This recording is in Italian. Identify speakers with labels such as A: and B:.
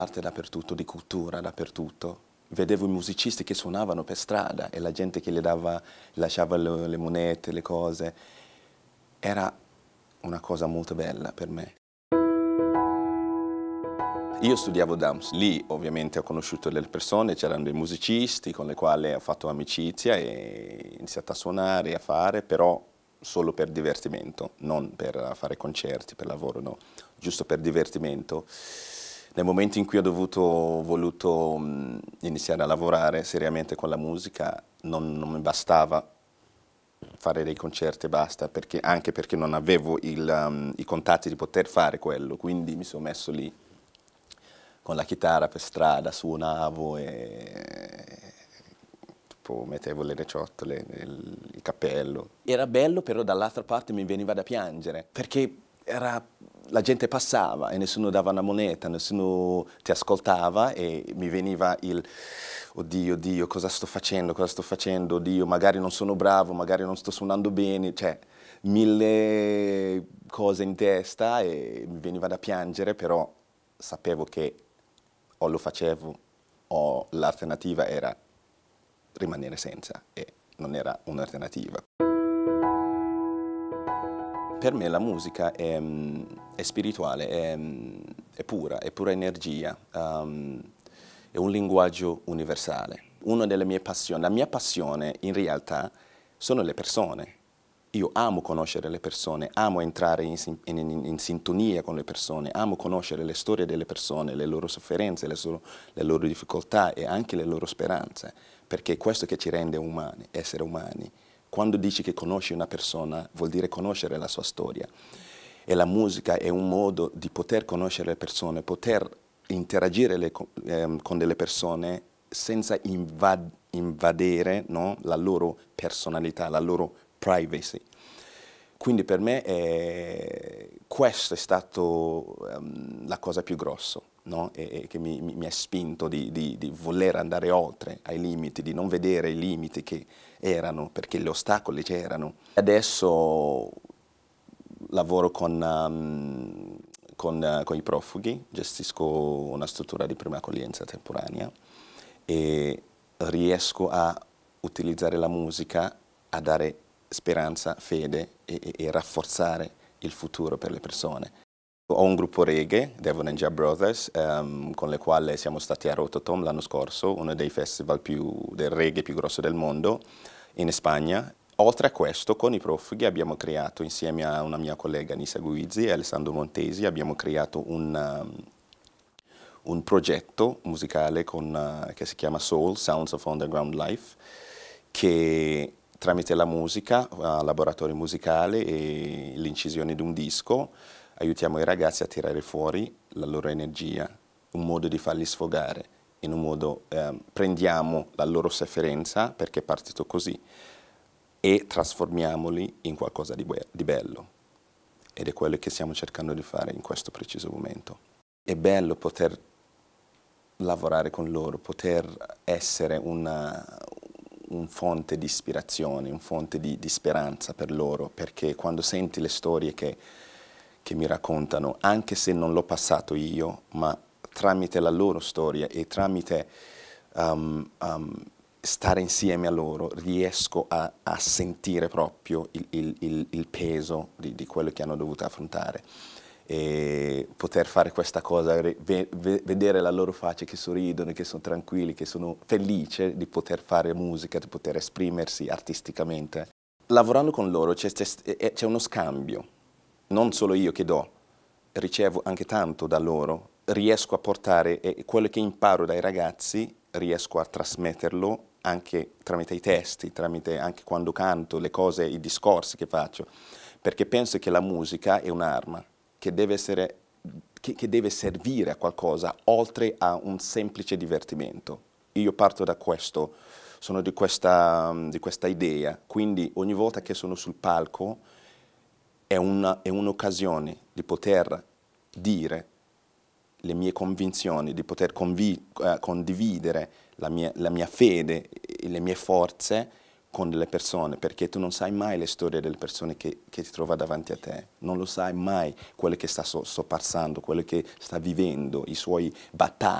A: Arte dappertutto, di cultura dappertutto. Vedevo i musicisti che suonavano per strada e la gente che lasciava le monete, le cose. Era una cosa molto bella per me. Io studiavo drums, lì ovviamente ho conosciuto delle persone, c'erano dei musicisti con le quali ho fatto amicizia e ho iniziato a suonare, a fare, però solo per divertimento, non per fare concerti, per lavoro, no, giusto per divertimento. Nel momento in cui voluto iniziare a lavorare seriamente con la musica, non mi bastava fare dei concerti e basta, anche perché non avevo i contatti di poter fare quello, quindi mi sono messo lì con la chitarra per strada, suonavo e tipo, mettevo le reciottole, il cappello. Era bello, però dall'altra parte mi veniva da piangere, perché la gente passava e nessuno dava una moneta, nessuno ti ascoltava e mi veniva oddio, oddio, cosa sto facendo, oddio, magari non sono bravo, magari non sto suonando bene, cioè mille cose in testa e mi veniva da piangere, però sapevo che o lo facevo o l'alternativa era rimanere senza e non era un'alternativa. Per me la musica è spirituale, è pura energia, è un linguaggio universale. Una delle mie passioni, la mia passione in realtà sono le persone. Io amo conoscere le persone, amo entrare in sintonia con le persone, amo conoscere le storie delle persone, le loro sofferenze, le loro difficoltà e anche le loro speranze, perché è questo che ci rende umani, esseri umani. Quando dici che conosci una persona, vuol dire conoscere la sua storia. E la musica è un modo di poter conoscere le persone, poter interagire con delle persone senza invadere, no, la loro personalità, la loro privacy. Quindi per me questo è stato la cosa più grossa, no? E che mi ha spinto di voler andare oltre ai limiti, di non vedere i limiti che erano, perché gli ostacoli c'erano. Adesso lavoro con i profughi, gestisco una struttura di prima accoglienza temporanea e riesco a utilizzare la musica a dare speranza, fede e rafforzare il futuro per le persone. Ho un gruppo reggae, Devon and Jab Brothers, con le quali siamo stati a Rototom l'anno scorso, uno dei festival del reggae più grosso del mondo, in Spagna. Oltre a questo, con i profughi abbiamo creato, insieme a una mia collega Nisa Guizzi e Alessandro Montesi, abbiamo creato un progetto musicale che si chiama Soul, Sounds of Underground Life, che tramite la musica, laboratori musicali e l'incisione di un disco, aiutiamo i ragazzi a tirare fuori la loro energia, un modo di farli sfogare, in un modo prendiamo la loro sofferenza, perché è partito così, e trasformiamoli in qualcosa di bello. Ed è quello che stiamo cercando di fare in questo preciso momento. È bello poter lavorare con loro, poter essere un fonte di ispirazione, un fonte di speranza per loro, perché quando senti le storie che mi raccontano, anche se non l'ho passato io, ma tramite la loro storia e tramite stare insieme a loro, riesco a sentire proprio il peso di quello che hanno dovuto affrontare. E poter fare questa cosa, vedere la loro faccia che sorridono, che sono tranquilli, che sono felici di poter fare musica, di poter esprimersi artisticamente. Lavorando con loro c'è uno scambio, non solo io che do, ricevo anche tanto da loro, riesco a portare quello che imparo dai ragazzi, riesco a trasmetterlo anche tramite i testi, tramite anche quando canto, le cose, i discorsi che faccio, perché penso che la musica è un'arma che deve servire a qualcosa oltre a un semplice divertimento. Io parto da questo, sono di questa idea, quindi ogni volta che sono sul palco è un'occasione di poter dire le mie convinzioni, di poter condividere la mia fede e le mie forze con delle persone, perché tu non sai mai le storie delle persone che ti trova davanti a te, non lo sai mai quello che sta passando, quello che sta vivendo, i suoi battaglie.